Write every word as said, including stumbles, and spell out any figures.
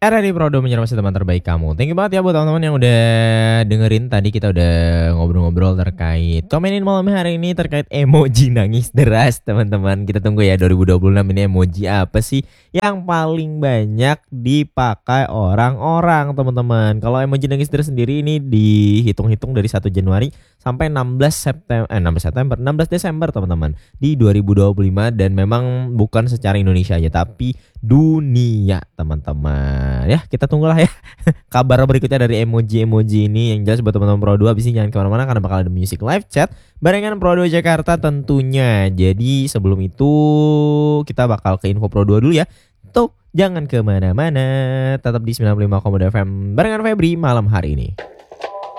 Era di Prodo menyermasi teman terbaik kamu. Thank you banget ya buat teman-teman yang udah dengerin. Tadi kita udah ngobrol-ngobrol terkait komenin malam hari ini terkait emoji nangis deras teman-teman. Kita tunggu ya dua ribu dua puluh enam ini emoji apa sih yang paling banyak dipakai orang-orang teman-teman. Kalau emoji nangis deras sendiri ini dihitung-hitung dari satu Januari sampai enam belas September eh enam belas September enam belas Desember teman-teman di dua ribu dua puluh lima, dan memang bukan secara Indonesia aja tapi dunia teman-teman. Ya kita tunggulah ya kabar berikutnya dari emoji-emoji ini. Yang jelas buat teman-teman Pro dua abis ini jangan kemana-mana karena bakal ada music live chat barengan Pro dua Jakarta tentunya. Jadi sebelum itu kita bakal ke info Pro dua dulu ya. Tuh jangan kemana-mana, tetap di sembilan puluh lima koma dua F M barengan Febri malam hari ini.